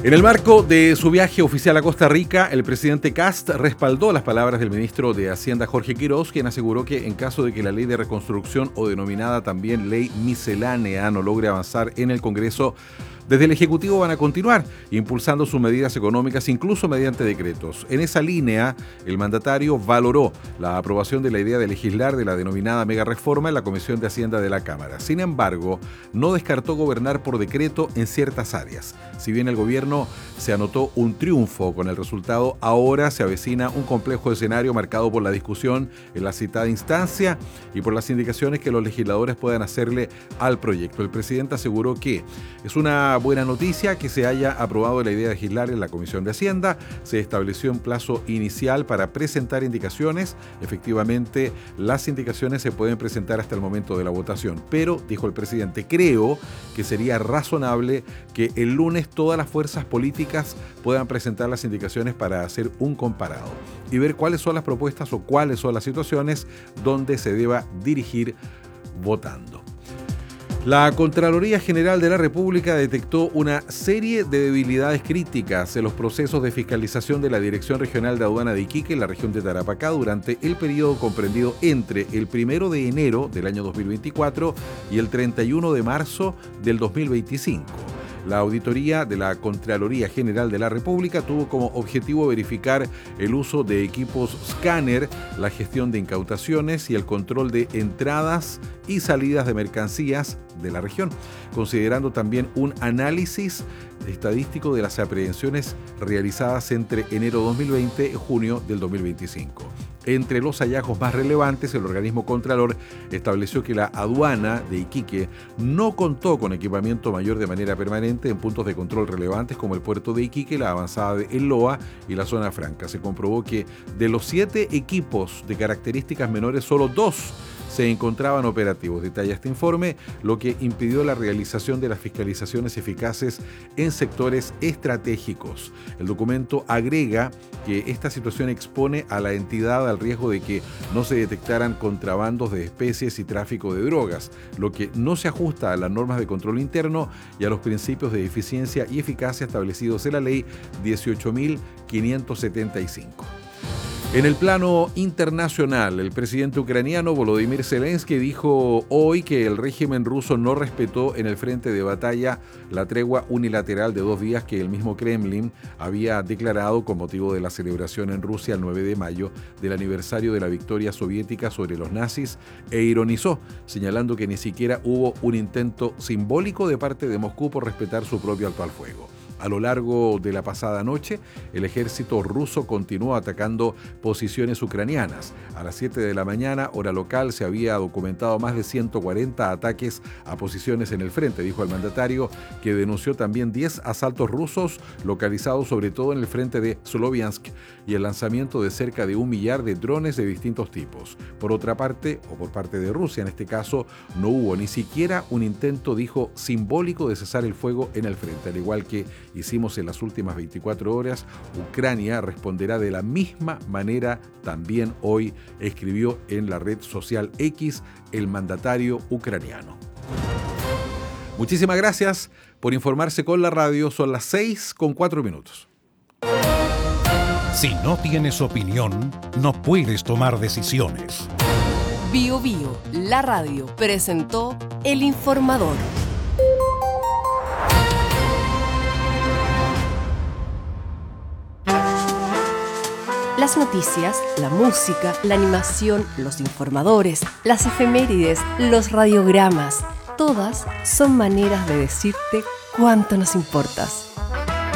En el marco de su viaje oficial a Costa Rica, el presidente Kast respaldó las palabras del ministro de Hacienda Jorge Quiroz, quien aseguró que en caso de que la ley de reconstrucción o denominada también ley miscelánea no logre avanzar en el Congreso, desde el Ejecutivo van a continuar impulsando sus medidas económicas, incluso mediante decretos. En esa línea, el mandatario valoró la aprobación de la idea de legislar de la denominada mega reforma en la Comisión de Hacienda de la Cámara. Sin embargo, no descartó gobernar por decreto en ciertas áreas. Si bien el gobierno se anotó un triunfo con el resultado, ahora se avecina un complejo escenario marcado por la discusión en la citada instancia y por las indicaciones que los legisladores puedan hacerle al proyecto. El presidente aseguró que es una buena noticia que se haya aprobado la idea de legislar en la Comisión de Hacienda. Se estableció un plazo inicial para presentar indicaciones. Efectivamente, las indicaciones se pueden presentar hasta el momento de la votación. Pero, dijo el presidente, creo que sería razonable que el lunes todas las fuerzas políticas puedan presentar las indicaciones para hacer un comparado y ver cuáles son las propuestas o cuáles son las situaciones donde se deba dirigir votando. La Contraloría General de la República detectó una serie de debilidades críticas en los procesos de fiscalización de la Dirección Regional de Aduana de Iquique en la región de Tarapacá durante el periodo comprendido entre el 1 de enero del año 2024 y el 31 de marzo del 2025. La auditoría de la Contraloría General de la República tuvo como objetivo verificar el uso de equipos escáner, la gestión de incautaciones y el control de entradas y salidas de mercancías de la región, considerando también un análisis estadístico de las aprehensiones realizadas entre enero 2020 y junio del 2025. Entre los hallazgos más relevantes, el organismo Contralor estableció que la aduana de Iquique no contó con equipamiento mayor de manera permanente en puntos de control relevantes como el puerto de Iquique, la avanzada de El Loa y la zona franca. Se comprobó que de los 7 equipos de características menores, solo 2 se encontraban operativos. Detalla este informe, lo que impidió la realización de las fiscalizaciones eficaces en sectores estratégicos. El documento agrega que esta situación expone a la entidad al riesgo de que no se detectaran contrabandos de especies y tráfico de drogas, lo que no se ajusta a las normas de control interno y a los principios de eficiencia y eficacia establecidos en la ley 18.575. En el plano internacional, el presidente ucraniano Volodymyr Zelensky dijo hoy que el régimen ruso no respetó en el frente de batalla la tregua unilateral de 2 días que el mismo Kremlin había declarado con motivo de la celebración en Rusia el 9 de mayo del aniversario de la victoria soviética sobre los nazis e ironizó, señalando que ni siquiera hubo un intento simbólico de parte de Moscú por respetar su propio alto al fuego. A lo largo de la pasada noche, el ejército ruso continuó atacando posiciones ucranianas. A las 7 de la mañana, hora local, se había documentado más de 140 ataques a posiciones en el frente, dijo el mandatario, que denunció también 10 asaltos rusos localizados sobre todo en el frente de Sloviansk y el lanzamiento de cerca de 1 millar de drones de distintos tipos. Por otra parte, o por parte de Rusia en este caso, no hubo ni siquiera un intento, dijo, simbólico de cesar el fuego en el frente, al igual que hicimos en las últimas 24 horas, Ucrania responderá de la misma manera también hoy, escribió en la red social X el mandatario ucraniano. Muchísimas gracias por informarse con la radio. Son las 6:04. Si no tienes opinión, no puedes tomar decisiones. Bio Bio, la radio, presentó El Informador. Las noticias, la música, la animación, los informadores, las efemérides, los radiogramas, todas son maneras de decirte cuánto nos importas.